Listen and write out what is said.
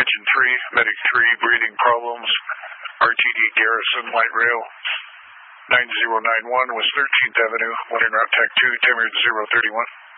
Engine 3, Medic 3, breathing problems. RTD Garrison, light rail. 9091 was 13th Avenue, one in route tech 2, Tamir 031.